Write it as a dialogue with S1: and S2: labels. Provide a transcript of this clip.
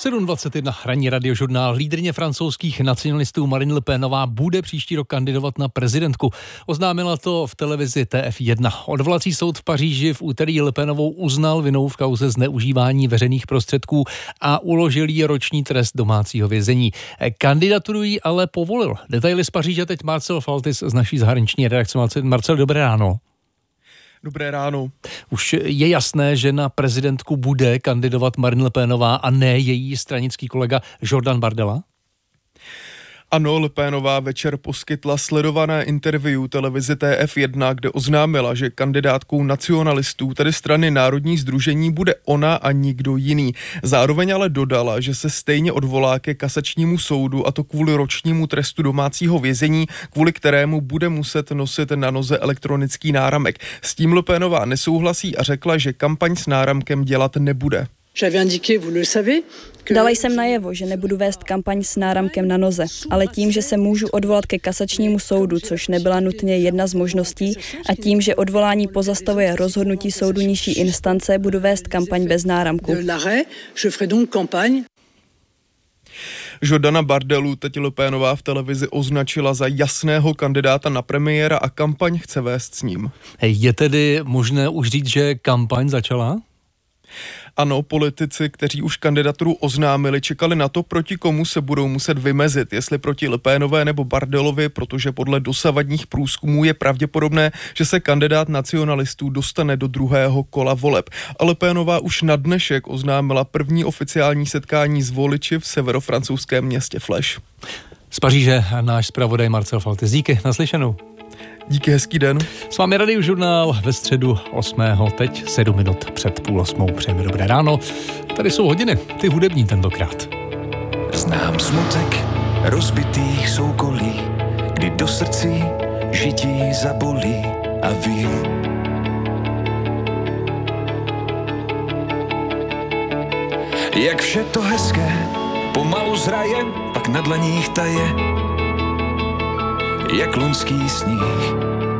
S1: 7:21 ranní radiožurnál. Lídryně francouzských nacionalistů Marine Le Penová bude příští rok kandidovat na prezidentku. Oznámila to v televizi TF1. Odvolací soud v Paříži v úterý Le Penovou uznal vinou v kauze zneužívání veřejných prostředků a uložil jí roční trest domácího vězení. Kandidaturu jí ale povolil. Detaily z Paříže teď Marcel Faltis z naší zahraniční redakce. Marcel, dobré ráno.
S2: Dobré ráno.
S1: Už je jasné, že na prezidentku bude kandidovat Marine Le Penová a ne její stranický kolega Jordan Bardella?
S2: Ano, Le Penová večer poskytla sledované interview televizi TF1, kde oznámila, že kandidátkou nacionalistů, tedy strany Národní sdružení, bude ona a nikdo jiný. Zároveň ale dodala, že se stejně odvolá ke kasačnímu soudu, a to kvůli ročnímu trestu domácího vězení, kvůli kterému bude muset nosit na noze elektronický náramek. S tím Le Penová nesouhlasí a řekla, že kampaň s náramkem dělat nebude.
S3: Dala jsem najevo, že nebudu vést kampaň s náramkem na noze, ale tím, že se můžu odvolat ke kasačnímu soudu, což nebyla nutně jedna z možností, a tím, že odvolání pozastavuje rozhodnutí soudu nižší instance, budu vést kampaň bez náramku.
S2: Jordana Bardellu teď Le Penová v televizi označila za jasného kandidáta na premiéra a kampaň chce vést s ním.
S1: Je tedy možné už říct, že kampaň začala?
S2: Ano, politici, kteří už kandidaturu oznámili, čekali na to, proti komu se budou muset vymezit, jestli proti Le Penové nebo Bardellovi, protože podle dosavadních průzkumů je pravděpodobné, že se kandidát nacionalistů dostane do druhého kola voleb. A Le Penová už na dnešek oznámila první oficiální setkání s voliči v severofrancouzském městě Flèche.
S1: Z Paříže náš zpravodaj Marcel Faltis. Díky, naslyšenou.
S2: Díky, hezký den.
S1: S vámi Radiožurnál ve středu 8. teď 7 minut před 7:30. Přejeme dobré ráno. Tady jsou hodiny, ty hudební tentokrát.
S4: Znám smutek rozbitých soukolí, kdy do srdcí žití zabolí a vím. Jak vše to hezké pomalu zraje, pak na dlaních taje, jak loňský sníh